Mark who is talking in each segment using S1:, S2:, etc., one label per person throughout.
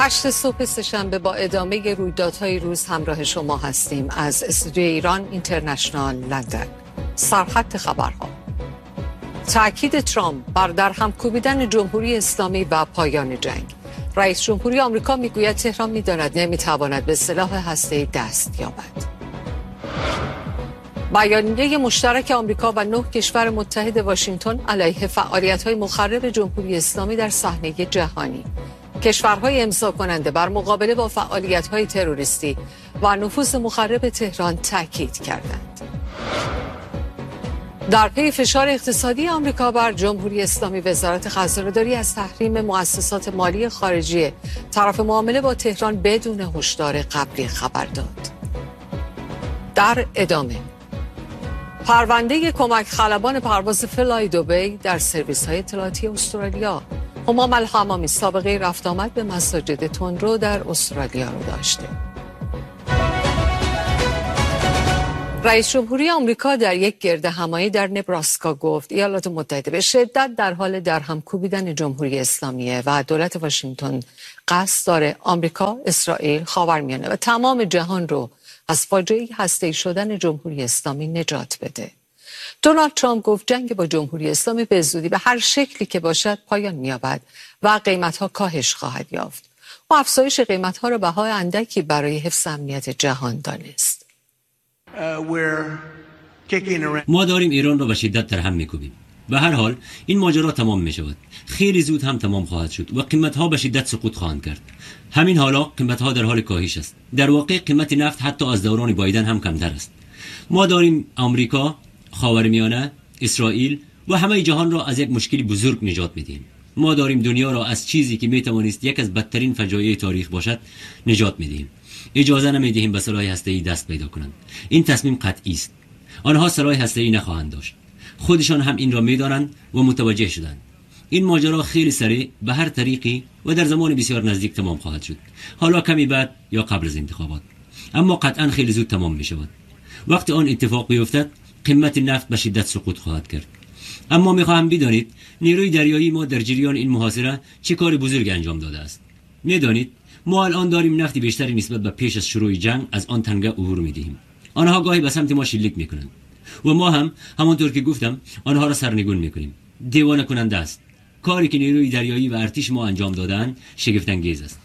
S1: 8 صبح سه‌شنبه با ادامه رویدادهای روز همراه شما هستیم از استودیوی ایران اینترنشنال لندن. سرخط خبرها: تأکید ترامپ بر درهم کوبیدن جمهوری اسلامی و پایان جنگ. رئیس جمهوری آمریکا میگوید تهران میداند نمیتواند به سلاح هسته‌ای دست یابد. بیانیه مشترک آمریکا و 9 کشور متحد واشنگتن علیه فعالیت‌های مخرب جمهوری اسلامی در صحنه جهانی. کشورهای امضا کننده بر مقابله با فعالیت‌های تروریستی و نفوذ مخرب تهران تاکید کردند. در پی فشار اقتصادی آمریکا بر جمهوری اسلامی، وزارت خزانه‌داری از تحریم مؤسسات مالی خارجی طرف معامله با تهران بدون هشدار قبلی خبر داد. در ادامه، پرونده کمک خلبان پرواز فلای دبی در سرویس‌های اطلاعاتی استرالیا. همام الحمامی سابقه رفت آمد به مساجد تندرو در استرالیا رو داشته. رئیس جمهوری آمریکا در یک گردهمایی در نبراسکا گفت ایالات متحده به شدت در حال درهم کوبیدن جمهوری اسلامیه و دولت واشنگتن قصد داره آمریکا، اسرائیل، خاورمیانه و تمام جهان رو از فاجعه هسته‌ای شدن جمهوری اسلامی نجات بده. دونالد ترامپ گفت جنگ با جمهوری اسلامی به زودی به هر شکلی که باشد پایان می‌یابد و قیمت‌ها کاهش خواهد یافت. و افزایش قیمت‌ها را بهای اندکی برای حفظ امنیت جهان دانست.
S2: ما داریم ایران را به شدت درهم می‌کوبیم. به هر حال این ماجرا تمام می‌شود. خیلی زود هم تمام خواهد شد و قیمت‌ها به شدت سقوط خواهند کرد. همین حالا قیمت‌ها در حال کاهش است. در واقع قیمت نفت حتی از دوران بایدن هم کمتر است. ما داریم آمریکا، خاورمیانه، اسرائیل و همه جهان را از یک مشکل بزرگ نجات می‌دهیم. ما داریم دنیا را از چیزی که می‌توانست یک از بدترین فجایع تاریخ باشد نجات می‌دهیم. اجازه نمی‌دهیم به سلاح هسته‌ای دست پیدا کنند. این تصمیم قطعی است. آنها سلاح هسته‌ای نخواهند داشت. خودشان هم این را می‌دانند و متوجه شدند. این ماجرا خیلی سریع به هر طریقی و در زمان بسیار نزدیک تمام خواهد شد. حالا کمی بعد یا قبل از انتخابات. اما قطعاً خیلی زود تمام می‌شود. وقتی آن اتفاق بیفتد قیمت نفت به شدت سقوط خواهد کرد. اما می‌خواهم بدانید نیروی دریایی ما در جریان این محاصره چه کار بزرگی انجام داده است. می‌دانید ما الان داریم نفت بیشتری نسبت به پیش از شروع جنگ از آن تنگه عبور می‌دهیم. آنها گاهی به سمت ما شلیک می‌کنند و ما هم همانطور که گفتم آنها را سرنگون می‌کنیم. دیوانه کننده است. کاری که نیروی دریایی و ارتش ما انجام دادن شگفت انگیز است.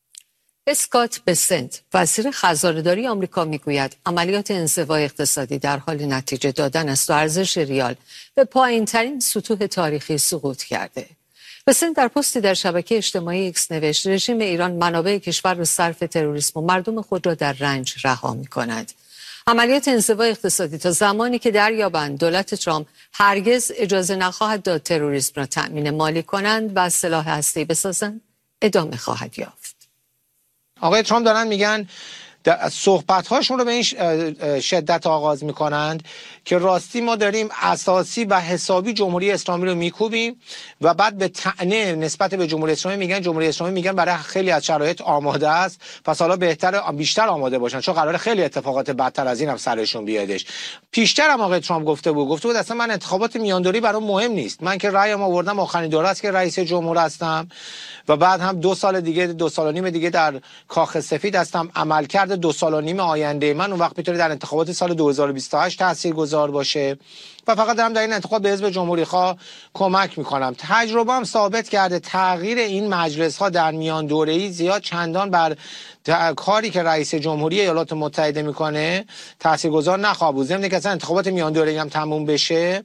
S1: اسکات بسنت وزیر خزانه‌داری آمریکا میگوید عملیات انزوای اقتصادی در حال نتیجه دادن است و ارزش ریال به پایین‌ترین سطوح تاریخی سقوط کرده. بسنت در پستی در شبکه اجتماعی ایکس نوشت رژیم ایران منابع کشور را صرف تروریسم و مردم خود را در رنج رها می‌کند. عملیات انزوای اقتصادی تا زمانی که دریابند دولت ترامپ هرگز اجازه نخواهد داد تروریسم را تأمین مالی کنند و سلاح هسته‌ای بسازند ادامه خواهد یافت.
S3: آقای ترامپ دارن میگن صحبت‌هاشون رو به این شدت آغاز میکنند که راستی ما داریم اساسی و حسابی جمهوری اسلامی رو میکوبیم و بعد به طعنه نسبت به جمهوری اسلامی میگن جمهوری اسلامی میگن برای خیلی از شرایط آماده است، پس حالا بیشتر آماده باشن چون قراره خیلی اتفاقات بدتر از این هم سرشون بیادش. پیشتر هم آقای ترامپ گفته بود اصلا من انتخابات میاندوری برام مهم نیست، من که رأیم آوردم آخرین دوره است که رئیس جمهور هستم و بعد هم 2 سال دیگه 2 سال و نیم دیگه در کاخ سفید هستم. عملکرد 2 سال و نیم آینده من اون وقت میتونه در انتخابات سال 2028 تاثیرگذار باشه و فقط دارم در این انتخاب به حزب جمهوری خواه کمک میکنم. تجربه هم ثابت کرده تغییر این مجلس ها در میان دوره‌ای زیاد چندان بر کاری که رئیس جمهوری ایالات متحده میکنه تاثیرگذار نخواهد بود. ضمن که اصلا انتخابات میان دوره‌ای هم تموم بشه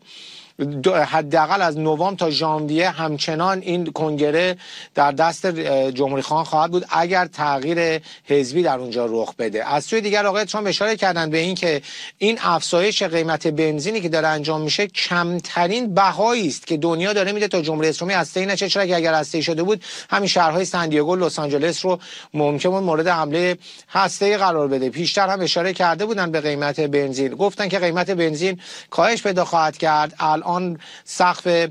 S3: حداقل از نوامبر تا ژانویه همچنان این کنگره در دست جمهوری خواهان خواهد بود اگر تغییر حزبی در اونجا رخ بده. از سوی دیگر آقای ترامپ اشاره کردن به این که این افزایش قیمت بنزینی که داره انجام میشه کمترین بهایی است که دنیا داره میده تا جمهوری اسلامی هسته‌ای نشه، چرا که اگر هسته‌ای شده بود همین شهرهای سن دیگو، لس آنجلس رو ممکن بود مورد حمله هسته‌ای قرار بده. پیشتر هم اشاره کرده بودن به قیمت بنزین، گفتن که قیمت بنزین کاهش پیدا خواهد کرد. الان سقف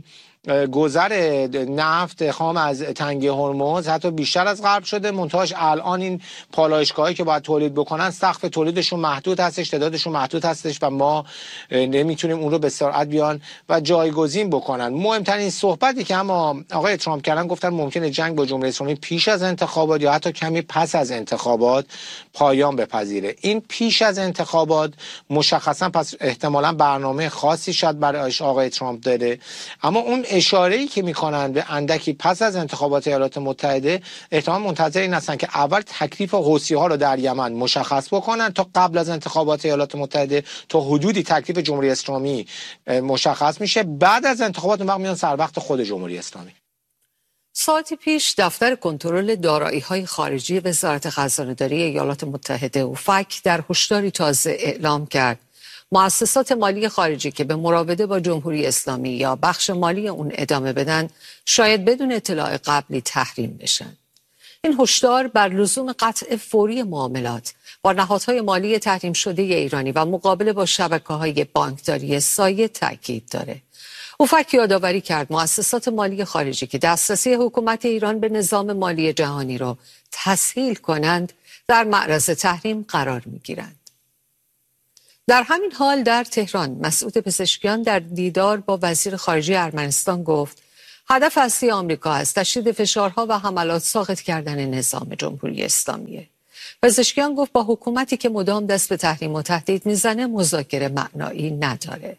S3: گذر نفت خام از تنگه هرمز حتی بیشتر از قبل شده. منتهاش الان این پالایشگاهایی که باید تولید بکنن سقف تولیدشون محدود هستش، تعدادشون محدود هستش و ما نمیتونیم اون رو به سرعت بیان و جایگزین بکنن. مهمترین صحبتی که اما آقای ترامپ کردن، گفتن ممکنه جنگ با جمهوری اسلامی پیش از انتخابات یا حتی کمی پس از انتخابات پایان بپذیره. این پیش از انتخابات مشخصا پس احتمالاً برنامه خاصی شاید برای آقای ترامپ داره، اما اون اشاره‌ای که میکنن به اندکی پس از انتخابات ایالات متحده احتمال منتظر این هستن که اول تکلیف حوثی‌ها رو در یمن مشخص بکنن تا قبل از انتخابات ایالات متحده تا حدودی تکلیف جمهوری اسلامی مشخص میشه، بعد از انتخابات اون وقت میان سر وقت خود جمهوری اسلامی.
S1: ساعتی پیش دفتر کنترل دارایی‌های خارجی وزارت خزانه‌داری ایالات متحده اوفک در هشداری تازه اعلام کرد مؤسسات مالی خارجی که به مراوده با جمهوری اسلامی یا بخش مالی اون ادامه بدن شاید بدون اطلاع قبلی تحریم بشن. این هشدار بر لزوم قطع فوری معاملات با نهادهای مالی تحریم شده ایرانی و مقابله با شبکه‌های بانکداری سایه تاکید داره. اوفک یادآوری کرد مؤسسات مالی خارجی که دسترسی حکومت ایران به نظام مالی جهانی را تسهیل کنند در معرض تحریم قرار می‌گیرند. در همین حال در تهران مسعود پزشکیان در دیدار با وزیر خارجه ارمنستان گفت هدف اصلی آمریکا از تشدید فشارها و حملات ساقط کردن نظام جمهوری اسلامیه. پزشکیان گفت با حکومتی که مدام دست به تحریم و تهدید میزنه مذاکره معنایی نداره.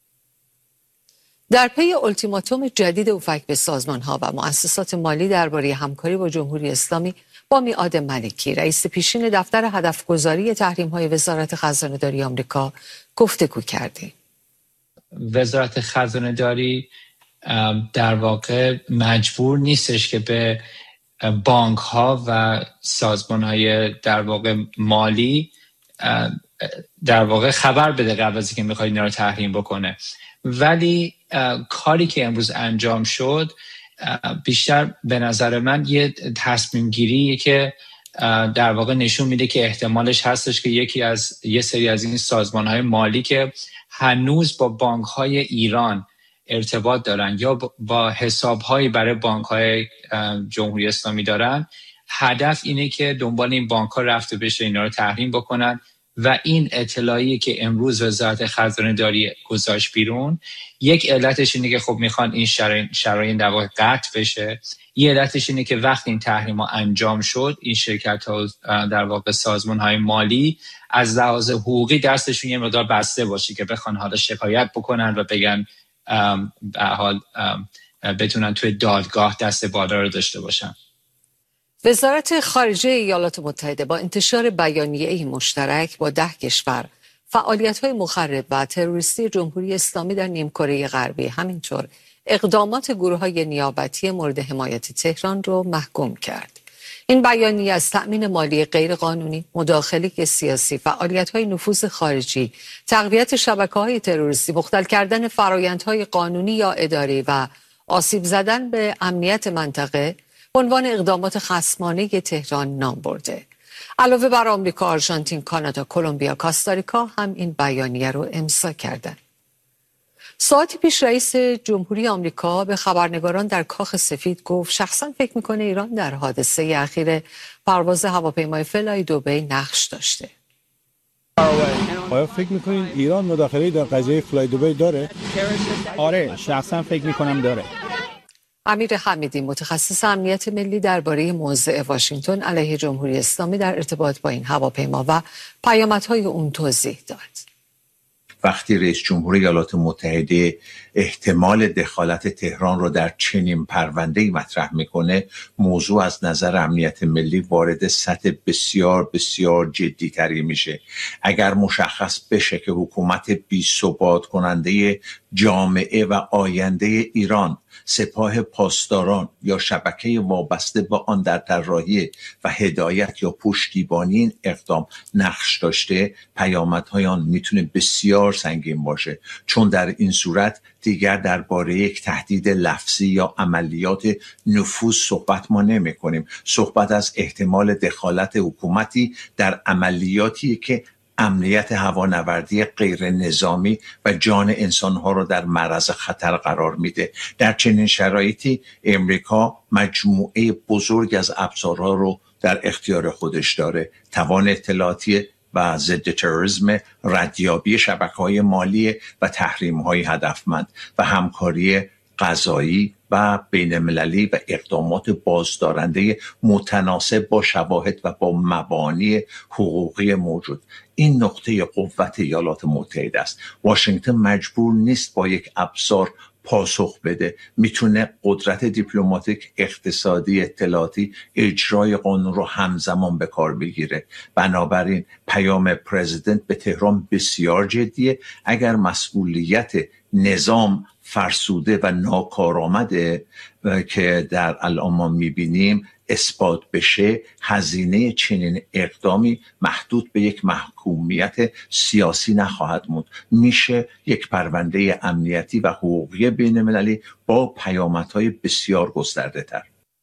S1: در پی التیماتوم جدید اوفک به سازمان‌ها و مؤسسات مالی درباره همکاری با جمهوری اسلامی با میعاد ملکی رئیس پیشین دفتر هدفگذاری تحریم‌های وزارت خزانه‌داری آمریکا گفتگو کردیم.
S4: وزارت خزانه‌داری در واقع مجبور نیستش که به بانک‌ها و سازمان‌های در واقع مالی در واقع خبر بده قبل از اینکه می‌خواد اینا رو تحریم بکنه، ولی کاری که امروز انجام شد بیشتر به نظر من یه تصمیم گیریه که در واقع نشون میده که احتمالش هستش که یه سری از این سازمان‌های مالی که هنوز با بانک‌های ایران ارتباط دارن یا با حساب‌هایی برای بانک‌های جمهوری اسلامی دارن، هدف اینه که دنبال این بانک‌ها رفته بشه اینا رو تحریم بکنن و این اطلاعیه که امروز وزارت خزانه‌داری گذاشت بیرون، یک علتش اینه که خب میخوان این شرایط در واقع قطع بشه. یه علتش اینه که وقتی این تحریم‌ها انجام شد این شرکت‌ها در واقع سازمان‌های مالی از لحاظ حقوقی دستشون یه مقدار بسته باشه که بخوان حالا شکایت بکنن و بگن به حال بتونن توی دادگاه دست بالا رو داشته باشن.
S1: وزارت خارجه ایالات متحده با انتشار بیانیه‌ای مشترک با 10 کشور فعالیت‌های مخرب و تروریستی جمهوری اسلامی در نیمکره غربی همینطور اقدامات گروه‌های نیابتی مورد حمایت تهران رو محکوم کرد. این بیانیه از تأمین مالی غیرقانونی، مداخله سیاسی، فعالیت‌های نفوذ خارجی، تقویت شبکه‌های تروریستی، مختل کردن فرآیندهای قانونی یا اداری و آسیب زدن به امنیت منطقه به عنوان اقدامات خصمانه تهران نام برده. علاوه بر آمریکا، آرژانتین، کانادا، کلمبیا، کاستاریکا هم این بیانیه رو امضا کردند. ساعتی پیش رئیس جمهوری آمریکا به خبرنگاران در کاخ سفید گفت شخصا فکر میکنه ایران در حادثه اخیر پرواز هواپیمای فلای دبی نقش داشته.
S5: آیا فکر میکنین ایران مداخله در قضیه فلای دبی داره؟ آره، شخصا فکر میکنم داره.
S1: امیر حمیدی متخصص امنیت ملی درباره موضع واشنگتن علیه جمهوری اسلامی در ارتباط با این هواپیما و پیامدهای اون توضیح داد.
S6: وقتی رئیس جمهور ایالات متحده احتمال دخالت تهران رو در چنین پرونده‌ای مطرح میکنه، موضوع از نظر امنیت ملی وارد سطح بسیار بسیار جدی‌تری میشه. اگر مشخص بشه که حکومت بی‌ثبات کننده جامعه و آینده ایران، سپاه پاسداران یا شبکه وابسته با آن در طراحی و هدایت یا پشتیبانی این اقدام نقش داشته، پیامدهای آن میتونه بسیار سنگین باشه، چون در این صورت دیگر درباره یک تهدید لفظی یا عملیات نفوذ صحبت ما نمی کنیم. صحبت از احتمال دخالت حکومتی در عملیاتی که امنیت هوانوردی غیر نظامی و جان انسانها رو در معرض خطر قرار میده. در چنین شرایطی امریکا مجموعه بزرگ از ابزارها رو در اختیار خودش داره: توان اطلاعاتی و ضد تروریسم، ردیابی شبکه‌های مالی و تحریم‌های هدفمند و همکاری قضایی و بین‌المللی و اقدامات بازدارنده متناسب با شواهد و با مبانی حقوقی موجود. این نقطه قوت ایالات متحده است. واشنگتن مجبور نیست با یک ابزار پاسخ بده، میتونه قدرت دیپلماتیک، اقتصادی، اطلاعاتی، اجرای قانون رو همزمان به کار بگیره. بنابراین پیام پرزیدنت به تهران بسیار جدیه. اگر مسئولیت نظام فرسوده و ناکارآمده که در الان ما میبینیم اثبات بشه، هزینه چنین اقدامی محدود به یک محکومیت سیاسی نخواهد موند. میشه یک پرونده امنیتی و حقوقی بین‌المللی با پیامدهای بسیار گسترده تر.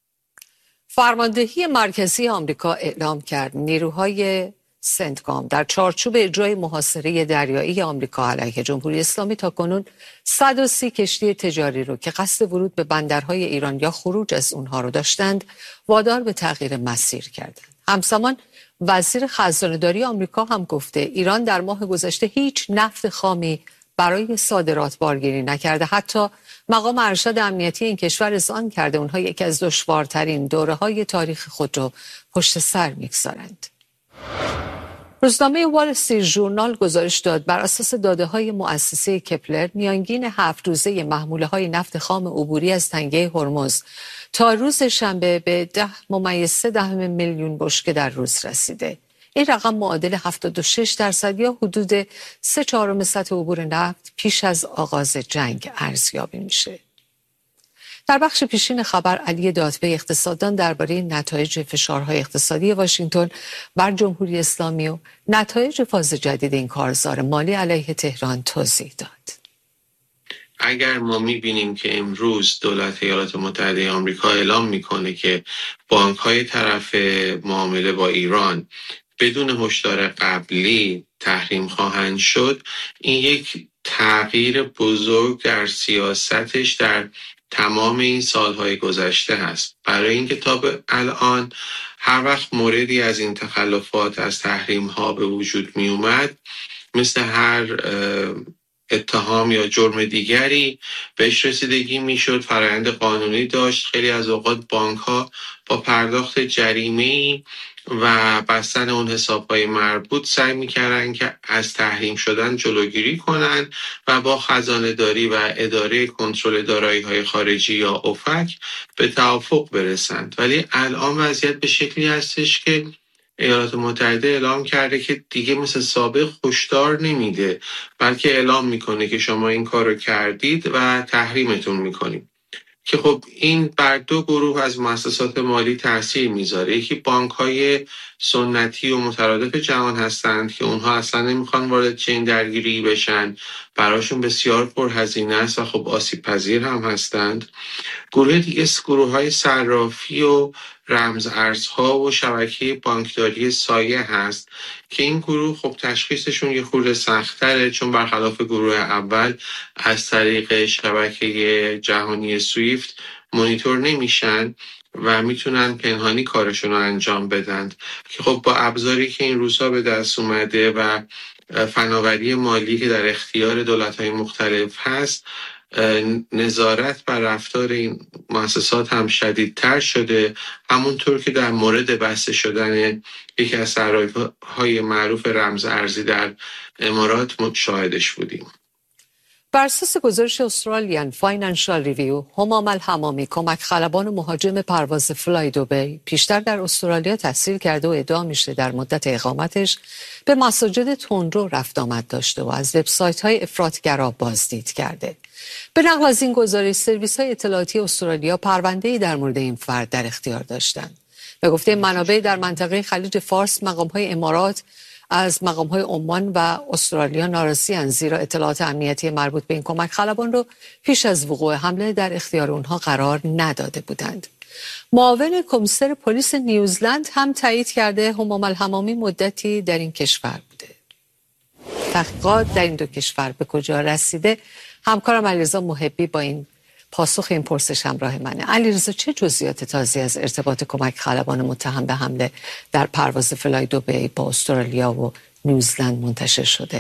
S1: فرماندهی مرکزی آمریکا اعلام کرد نیروهای سنتکام در چارچوب اجرای محاصره دریایی آمریکا علیه جمهوری اسلامی تاکنون 130 کشتی تجاری رو که قصد ورود به بندرهای ایران یا خروج از اونها رو داشتند وادار به تغییر مسیر کردند. همزمان وزیر خزانه‌داری آمریکا هم گفته ایران در ماه گذشته هیچ نفت خامی برای صادرات بارگیری نکرده. حتی مقام ارشد امنیتی این کشور اذعان کرده اونها یکی از دشوارترین دوره‌های تاریخ خود رو پشت سر می‌گذارند. روزنامه وال استریت ژورنال گزارش داد بر اساس داده‌های مؤسسه کپلر میانگین 7 روزه محموله‌های نفت خام عبوری از تنگه هرمز تا روز شنبه به 10.3 میلیون بشکه در روز رسیده. این رقم معادل 76% یا حدود 3/4 سطح عبور نفت پیش از آغاز جنگ ارزیابی میشه. در بخش پیشین خبر علی دادبه اقتصاددان درباره نتایج فشارهای اقتصادی واشنگتن بر جمهوری اسلامی و نتایج فاز جدید این کارزار مالی علیه تهران توضیح داد.
S7: اگر ما می‌بینیم که امروز دولت ایالات متحده آمریکا اعلام میکنه که بانک‌های طرف معامله با ایران بدون هشدار قبلی تحریم خواهند شد، این یک تغییر بزرگ در سیاستش در تمام این سالهای گذشته هست. برای اینکه تا به الان هر وقت موردی از این تخلفات از تحریم ها به وجود می اومد، مثل هر اتهام یا جرم دیگری بهش رسیدگی می شد، فرآیند قانونی داشت. خیلی از اوقات بانک ها با پرداخت جریمه‌ای و بستن اون حساب‌های مربوط سعی می‌کردن که از تحریم شدن جلوگیری کنن و با خزانه‌داری و اداره کنترل دارایی‌های خارجی یا اوفک به توافق برسند. ولی الان وضعیت به شکلی هستش که ایالات متحده اعلام کرده که دیگه مثل سابق هشدار نمیده، بلکه اعلام میکنه که شما این کارو کردید و تحریمتون میکنیم. که خب این بر دو گروه از مؤسسات مالی تاثیر میذاره. یکی بانک‌های سنتی و مترادف جهان هستند که اونها اصلا نمیخوان وارد چین درگیری بشن، براشون بسیار پرهزینه است و خب آسیب پذیر هم هستند. گروه دیگه گروه‌های صرافی و رمز ارزها و شبکه بانکداری سایه هست که این گروه خب تشخیصشون یه خورده سخت‌تره، چون برخلاف گروه اول از طریق شبکه جهانی سویفت مانیتور نمیشن و میتونن پنهانی کارشون رو انجام بدن. که خب با ابزاری که این روزها به دست اومده و فناوری مالی که در اختیار دولت‌های مختلف هست، نظارت بر رفتار این مؤسسات هم شدیدتر شده، همونطور که در مورد بسته شدن یکی از صرافی‌های معروف رمز ارزی در امارات مشاهدش بودیم.
S1: بر اساس گزارش استرالیان فاینانشال ریویو، همام الحمامی کمک خلبان و مهاجم پرواز فلای دوبی پیشتر در استرالیا تحصیل کرده و ادعا میشه در مدت اقامتش به مساجد تندرو رفت آمد داشته و از وبسایت‌های افراطگرا بازدید کرده. به نقل از این گزارش سرویس‌های اطلاعاتی استرالیا پرونده‌ای در مورد این فرد در اختیار داشتند. به گفته منابع در منطقه خلیج فارس، مقام‌های امارات از مقام‌های عمان و استرالیا ناراضی‌اند، زیرا اطلاعات امنیتی مربوط به این کمک خلبان رو پیش از وقوع حمله در اختیار اونها قرار نداده بودند. معاون کمیسر پلیس نیوزلند هم تایید کرده همام الحمامی مدتی در این کشور بوده. تحقیقات در این دو کشور به کجا رسیده؟ همکارم علیرضا محبی با این پاسخ این پرسش همراه منه. علیرضا، چه جزئیات تازه از ارتباط کمک خلبان متهم به حمله در پرواز فلای دبی با استرالیا و نیوزلند منتشر شده؟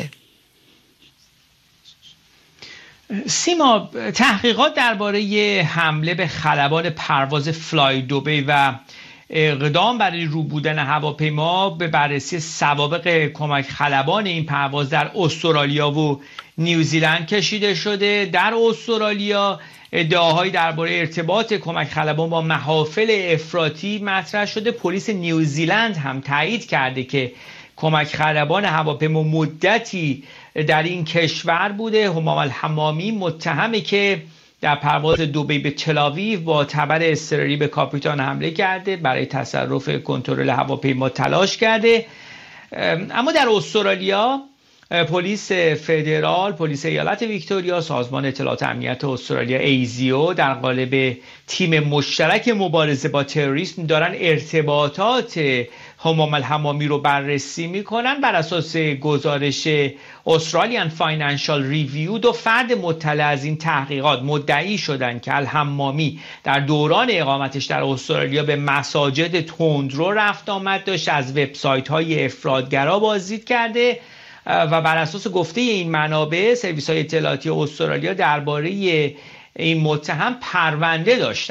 S8: سیما، تحقیقات درباره حمله به خلبان پرواز فلای دبی و اقدام برای رو بودن هواپیما به بررسی سوابق کمک خلبان این پرواز در استرالیا و نیوزیلند کشیده شده. در استرالیا ادعاهایی درباره ارتباط کمک خلبان با محافل افراطی مطرح شده. پلیس نیوزیلند هم تایید کرده که کمک خلبان هواپیما مدتی در این کشور بوده. همام الحمامی متهمه که در پرواز دبی به تل‌آویو با تبر اضطراری به کاپیتان حمله کرده، برای تصرف کنترل هواپیما تلاش کرده. اما در استرالیا پلیس فدرال، پلیس ایالت ویکتوریا، سازمان اطلاعات امنیت استرالیا ایزیو در قالب تیم مشترک مبارزه با تروریسم دارن ارتباطات همام الحمامی رو بررسی میکنن. بر اساس گزارش استرالیان فاینانشال ریویو، دو فرد مطلع از این تحقیقات مدعی شدند که الحمامی در دوران اقامتش در استرالیا به مساجد تندرو رفت آمد داشت، از وبسایت های افراطگرا بازدید کرده و بر اساس گفته این منابع سرویس های اطلاعاتی استرالیا درباره این متهم پرونده داشتن.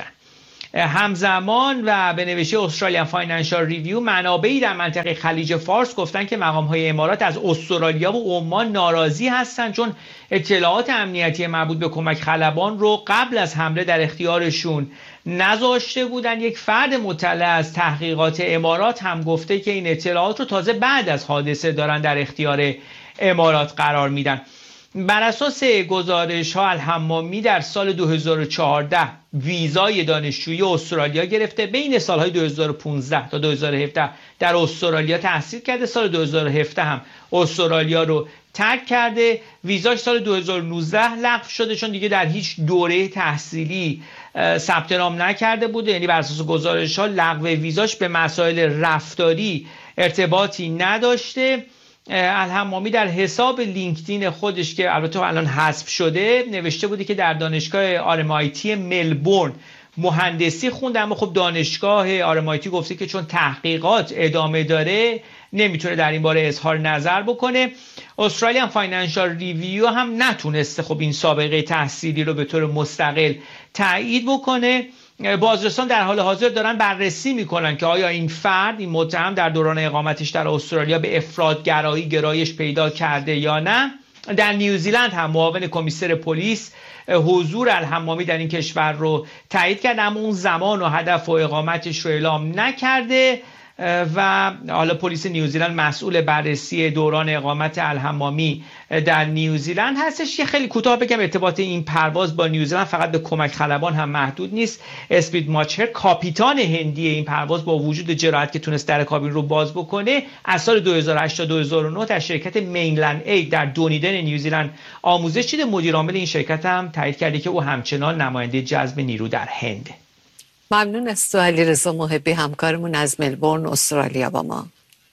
S8: همزمان و به نوشته استرالیان فاینانشال ریویو، منابعی در منطقه خلیج فارس گفتن که مقام‌های امارات از استرالیا و عمان ناراضی هستند چون اطلاعات امنیتی مربوط به کمک خلبان رو قبل از حمله در اختیارشون نذاشته بودن. یک فرد مطلع از تحقیقات امارات هم گفته که این اطلاعات رو تازه بعد از حادثه دارن در اختیار امارات قرار میدن. بر اساس گزارش ها، الحمامی در سال 2014 ویزای دانشجویی استرالیا گرفته. بین سالهای 2015 تا 2017 در استرالیا تحصیل کرده. سال 2017 هم استرالیا رو ترک کرده. ویزاش سال 2019 لغو شده چون دیگه در هیچ دوره تحصیلی ثبت نام نکرده بوده. یعنی بر اساس گزارش ها لغو ویزاش به مسائل رفتاری ارتباطی نداشته. الحمامی در حساب لینکدین خودش که البته الان حذف شده نوشته بوده که در دانشگاه RMIT ملبورن مهندسی خونده، اما خب دانشگاه RMIT گفته که چون تحقیقات ادامه داره نمیتونه در این باره اظهار نظر بکنه. استرالیان فاینانشال ریویو هم نتونسته خب این سابقه تحصیلی رو به طور مستقل تایید بکنه. بازرسان در حال حاضر دارن بررسی میکنن که آیا این فرد، این متهم، در دوران اقامتش در استرالیا به افراطگرایی گرایش پیدا کرده یا نه. در نیوزیلند هم معاون کمیسر پلیس حضور الحمامی در این کشور رو تایید کرده، اما اون زمان و هدف و اقامتش رو اعلام نکرده و حالا پلیس نیوزیلند مسئول بررسی دوران اقامت الحمامی در نیوزیلند هستش. یه خیلی کوتاه بگم ارتباط این پرواز با نیوزیلند فقط به کمک خلبان هم محدود نیست. اسپید ماچر، کاپیتان هندی این پرواز، با وجود جراحت که تونست در کابین رو باز بکنه، از سال 2008 تا 2009 در شرکت مینلند اید در دونیدن نیوزیلند آموزش دیده. مدیر عامل این شرکت هم تایید کرده که او همچنان نماینده جذب نیرو در هنده.
S1: ممنون از تو علیرضا محبی، همکارمون از ملبورن استرالیا با ما.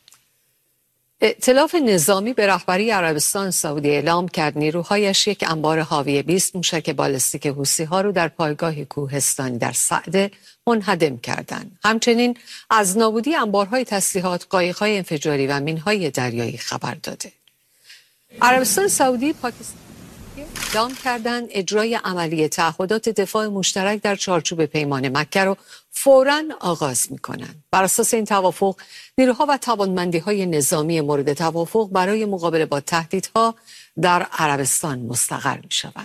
S1: ائتلاف نظامی به رهبری عربستان سعودی اعلام کرد نیروهایش یک انبار حاوی 20 موشک بالستیک حوثی‌ها رو در پایگاه کوهستانی در سعده منهدم کردند. همچنین از نابودی انبارهای تسلیحات، قایق‌های انفجاری و مین‌های دریایی خبر داده. عربستان سعودی پاکستان اعلام کردند اجرای عملی تعهدات دفاع مشترک در چارچوب پیمان مکه رو فوراً آغاز می‌کنند. بر اساس این توافق، نیروها و توانمندی‌های نظامی مورد توافق برای مقابله با تهدیدها در عربستان مستقر می‌شوند.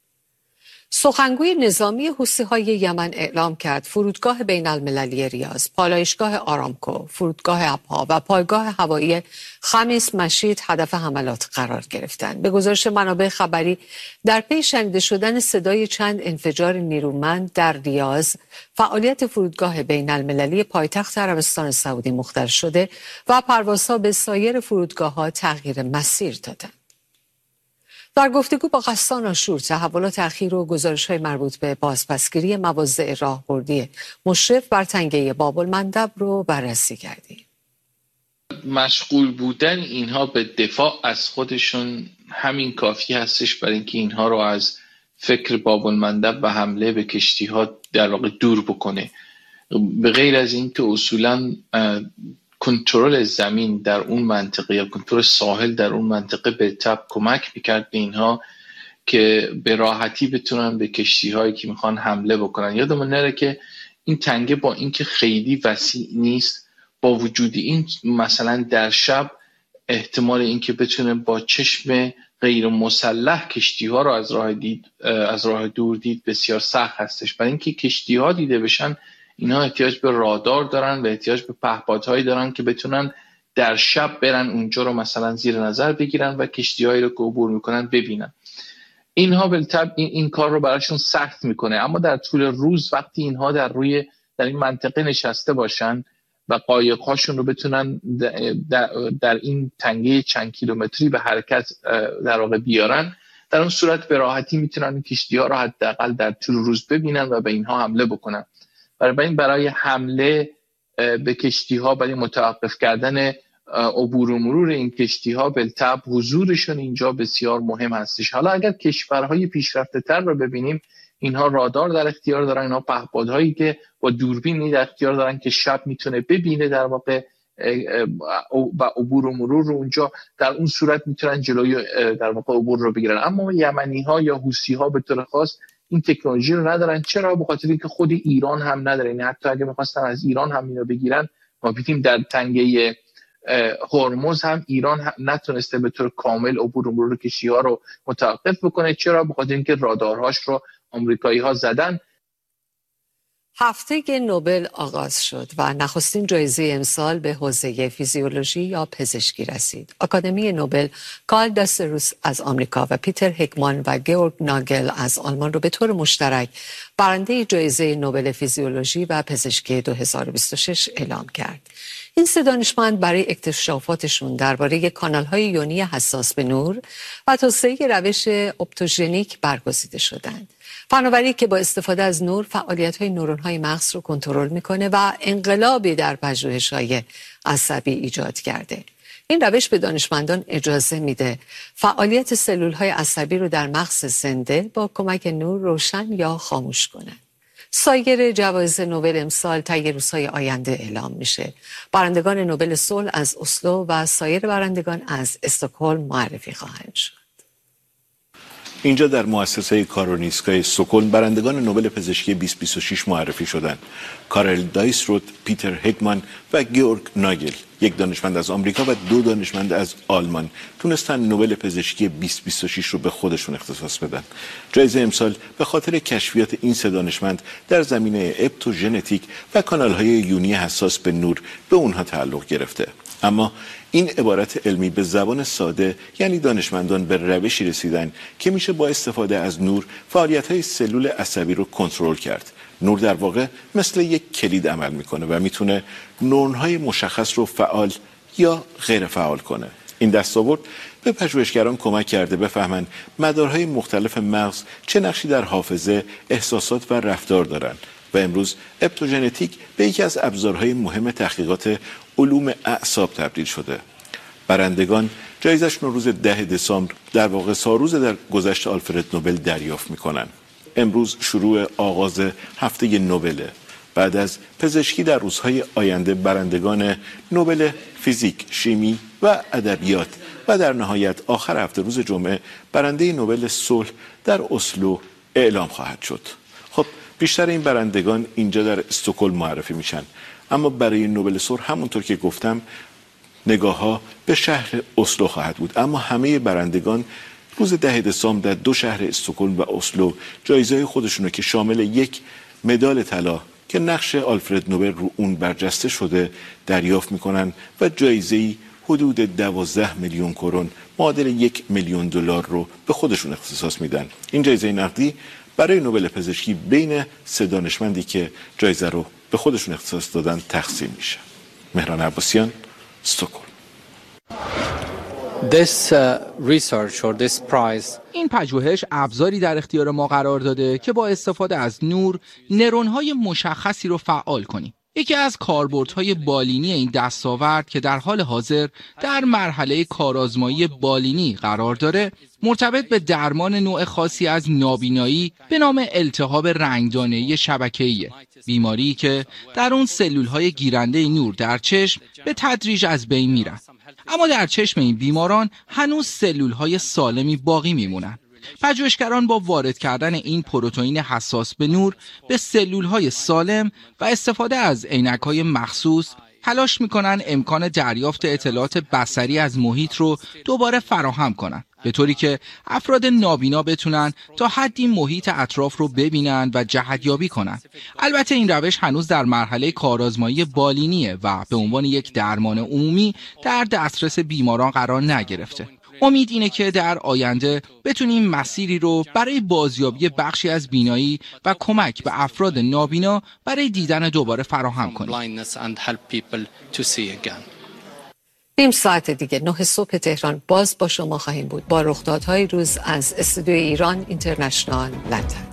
S1: سخنگوی نظامی حوثی‌های یمن اعلام کرد فرودگاه بین‌المللی ریاض، پالایشگاه آرامکو، فرودگاه ابها و پایگاه هوایی خمیس مشید هدف حملات قرار گرفتند. به گزارش منابع خبری، در پی شنیده شدن صدای چند انفجار نیرومند در ریاض، فعالیت فرودگاه بین‌المللی پایتخت عربستان سعودی مختل شده و پروازها به سایر فرودگاه‌ها تغییر مسیر دادند. در گفتگو با قصدان آشور، تحولات اخیر و گزارش‌های مربوط به بازپسگیری مواضع راهبردی مشرف بر تنگه باب المندب رو بررسی کردیم.
S9: مشغول بودن اینها به دفاع از خودشون همین کافی هستش برای اینکه اینها رو از فکر باب المندب و حمله به کشتی ها در واقع دور بکنه. به غیر از این که اصولا کنترل زمین در اون منطقه یا کنترل ساحل در اون منطقه به طب کمک میکرد به اینها که به راحتی بتونن به کشتی هایی که میخوان حمله بکنن. یادمون نره که این تنگه با اینکه خیلی وسیع نیست، با وجود این مثلا در شب احتمال اینکه بتونه با چشم غیر مسلح کشتی ها رو از راه دور دید بسیار سخت هستش. برای اینکه کشتی ها دیده بشن اینا احتیاج به رادار دارن و احتیاج به پهپادهایی دارن که بتونن در شب برن اونجا رو مثلا زیر نظر بگیرن و کشتی‌هایی رو که عبور میکنن ببینن. اینها بالطبع این کار رو براشون سخت میکنه، اما در طول روز وقتی اینها در این منطقه نشسته باشن و قایق‌هاشون رو بتونن در این تنگه چند کیلومتری به حرکت در واقع بیارن، در اون صورت به راحتی میتونن این کشتی‌ها رو حداقل در طول روز ببینن و به اینها حمله بکنن. برای حمله به کشتی‌ها، برای متوقف کردن عبور و مرور این کشتی‌ها بالطبع حضورشون اینجا بسیار مهم هستش. حالا اگر کشورهای پیشرفته‌تر رو ببینیم، اینها رادار در اختیار دارن، اینها پهپادهایی که با دوربینی در اختیار دارن که شب میتونه ببینه در واقع و عبور و مرور رو اونجا، در اون صورت میتونن جلوی در واقع عبور رو بگیرن. اما یمنی‌ها یا حوثی‌ها به طور خاص این تکنولوژی رو ندارن. چرا؟ به خاطر اینکه خود ایران هم نداره. یعنی حتی اگه می‌خواستن از ایران هم اینو بگیرن، ما دیدیم در تنگه هرمز هم ایران هم نتونسته به طور کامل عبور و مرور کشتی‌ها رو متوقف بکنه. چرا؟ به خاطر اینکه رادارهاش رو آمریکایی‌ها زدن.
S1: هفته نوبل آغاز شد و نخستین جایزه امسال به حوزه فیزیولوژی یا پزشکی رسید. آکادمی نوبل کارل داستروس از آمریکا و پیتر هگمان و گیورگ ناگل از آلمان رو به طور مشترک برنده جایزه نوبل فیزیولوژی و پزشکی 2026 اعلام کرد. این سه دانشمند برای اکتشافاتشون درباره کانال‌های یونی حساس به نور و توسعه روش اپتوژنیک برگزیده شدند. فناوری که با استفاده از نور فعالیت‌های نورون‌های مغز رو کنترل می‌کنه و انقلابی در پژوهش‌های عصبی ایجاد کرده. این روش به دانشمندان اجازه میده فعالیت سلول‌های عصبی رو در مغز زنده با کمک نور روشن یا خاموش کنند. سایر جوایز نوبل امسال طی روزهای آینده اعلام میشه. برندگان نوبل صلح از اسلو و سایر برندگان از استکهلم معرفی خواهند شد.
S10: اینجا در مؤسسه کارولینسکای استکهلم برندگان نوبل پزشکی 2026 معرفی شدند. کارل دایسروت، پیتر هگمان و گیورگ ناگل، یک دانشمند از آمریکا و دو دانشمند از آلمان، تونستن نوبل پزشکی 2026 رو به خودشون اختصاص بدن. جایزه امسال به خاطر کشفیات این سه دانشمند در زمینه اپتوژنتیک و کانال‌های یونی حساس به نور به اونها تعلق گرفته. اما این عبارت علمی به زبان ساده یعنی دانشمندان به روشی رسیدن که میشه با استفاده از نور فعالیت‌های سلول عصبی رو کنترل کرد. نور در واقع مثل یک کلید عمل میکنه و میتونه نورون‌های مشخص رو فعال یا غیر فعال کنه. این دستاورد به پژوهشگران کمک کرده بفهمن مدارهای مختلف مغز چه نقشی در حافظه، احساسات و رفتار دارن و امروز اپتوژنتیک به یکی از ابزارهای مهم تحقیقات علوم اعصاب تبدیل شده. برندگان جایزه‌شون روز 10 دسامبر در واقع سالروز در گذشت آلفرد نوبل دریافت میکنن. امروز شروع آغاز هفته نوبله. بعد از پزشکی در روزهای آینده برندگان نوبل فیزیک، شیمی و ادبیات و در نهایت آخر هفته روز جمعه برنده نوبل صلح در اسلو اعلام خواهد شد. خب بیشتر این برندگان اینجا در استکهلم معرفی میشن، اما برای نوبل صلح همونطور که گفتم نگاه‌ها به شهر اسلو خواهد بود. اما همه برندگان روز 10 دسامبر در دو شهر استکهلم و اسلو جایزه خودشونو که شامل یک مدال طلا که نقش آلفرد نوبل رو اون برجسته شده دریافت میکنن و جایزه‌ای حدود 12 میلیون کرون معادل 1 میلیون دلار رو به خودشون اختصاص میدن. این جایزه نقدی برای نوبل پزشکی بین سه دانشمندی که جایزه رو به خودشون اختصاص دادن تقسیم میشه. مهران عباسیان، استکهلم.
S11: این پژوهش ابزاری در اختیار ما قرار داده که با استفاده از نور نورون‌های مشخصی رو فعال کنیم. یکی از کاربردهای بالینی این دستاورد که در حال حاضر در مرحله کارآزمایی بالینی قرار داره، مرتبط به درمان نوع خاصی از نابینایی به نام التهاب رنگدانه‌ای شبکه‌ایه، بیماری که در اون سلول‌های گیرنده نور در چشم به تدریج از بین میرن. اما در چشم این بیماران هنوز سلول‌های سالمی باقی میمونن. پژوهشگران با وارد کردن این پروتئین حساس به نور به سلول‌های سالم و استفاده از عینک‌های مخصوص تلاش می‌کنن امکان دریافت اطلاعات بصری از محیط رو دوباره فراهم کنن، به طوری که افراد نابینا بتونن تا حدی محیط اطراف رو ببینن و جهت‌یابی کنن. البته این روش هنوز در مرحله کارآزمایی بالینیه و به عنوان یک درمان عمومی در دسترس بیماران قرار نگرفته. امید اینه که در آینده بتونیم مسیری رو برای بازیابی بخشی از بینایی و کمک به افراد نابینا برای دیدن دوباره فراهم کنیم.
S1: نیم ساعت دیگه 9 صبح تهران باز با شما خواهیم بود با رخدادهای روز از استودیوی ایران اینترنشنال لندن.